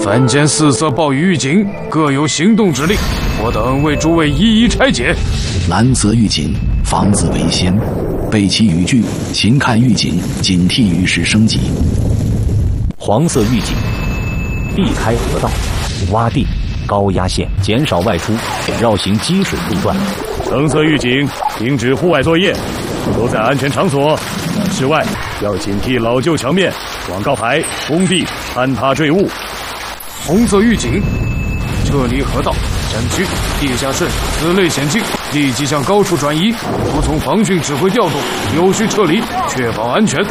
凡见4色暴雨预警，各有行动指令，我等为诸位一一拆解。 蓝色预警，防自为先，备齐雨具，勤看预警，警惕雨势升级。 黄色预警，避开河道、洼地、高压线，减少外出，绕行积水路段。 橙色预警，停止户外作业，都在安全场所。在室外要警惕老旧墙面、广告牌、工地坍塌坠物。 红色预警，撤离河道、山区、地下室此类险境，立即向高处转移，服从防汛指挥调动，有序撤离，确保安全。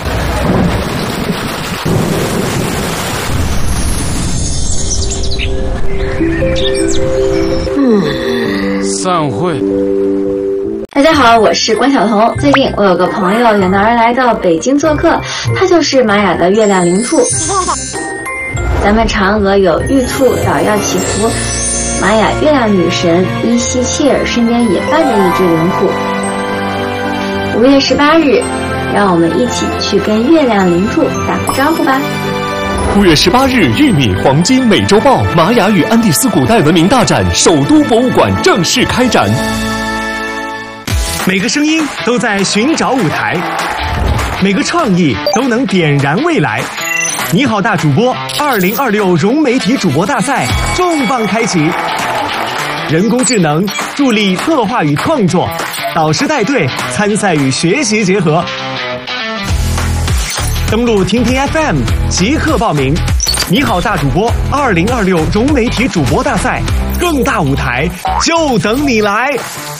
散会。 大家好，我是关晓彤。最近我有个朋友远道而来到北京做客，他就是玛雅的月亮灵兔。咱们嫦娥有玉兔捣药祈福，玛雅月亮女神伊西切尔身边也伴着一只灵兔。5月18日，让我们一起去跟月亮灵兔打个招呼吧。 5月18日，玉米黄金美洲豹玛雅与安第斯古代文明大展首都博物馆正式开展。 每个声音都在寻找舞台，每个创意都能点燃未来。你好大主播2026融媒体主播大赛重磅开启，人工智能助力策划与创作，导师带队参赛与学习结合。登录听听 FM 即刻报名，你好大主播2026融媒体主播大赛，更大舞台就等你来。